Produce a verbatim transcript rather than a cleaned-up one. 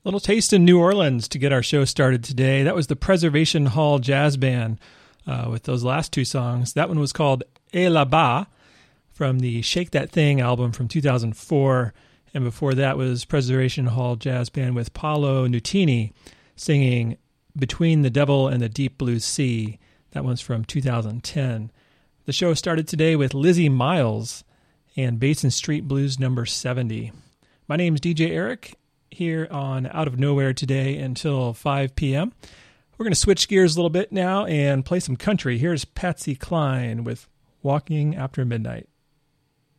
Little taste in New Orleans to get our show started today. That was the Preservation Hall Jazz Band uh, with those last two songs. That one was called Et là-bas from the Shake That Thing album from two thousand four. And before that was Preservation Hall Jazz Band with Paolo Nutini singing Between the Devil and the Deep Blue Sea. That one's from two thousand ten. The show started today with Lizzie Miles and Basin Street Blues number seventy. My name's D J Eric, here on Out of Nowhere today until five p.m. We're going to switch gears a little bit now and play some country. Here's Patsy Cline with Walking After Midnight.